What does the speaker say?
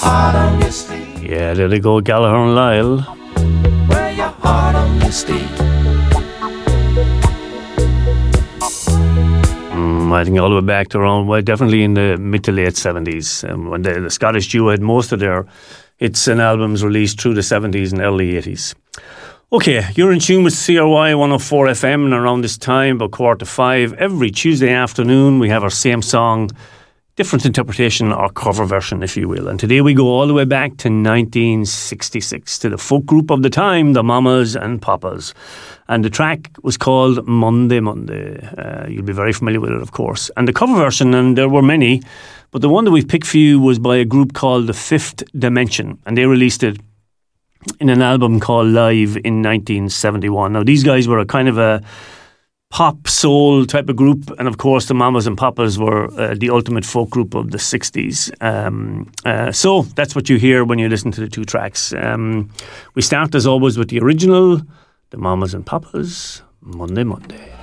heart on your sleeve. Yeah, there they go, Gallagher and Lyle. Wear your heart on your sleeve. I think all the way back to around, well, definitely in the mid to late 70s, when the Scottish duo had most of their hits and albums released through the 70s and early 80s. Okay, you're in tune with CRY 104 FM, and around this time, about 4:45, every Tuesday afternoon, we have our same song, different interpretation or cover version, if you will. And today we go all the way back to 1966 to the folk group of the time, the Mamas and Papas. And the track was called Monday, Monday. You'll be very familiar with it, of course. And the cover version, and there were many, but the one that we've picked for you was by a group called The Fifth Dimension. And they released it in an album called Live in 1971. Now, these guys were a kind of a pop soul type of group, and of course the Mamas and Papas were the ultimate folk group of the 60s. So that's what you hear when you listen to the two tracks. We start as always with the original, the Mamas and Papas, Monday, Monday.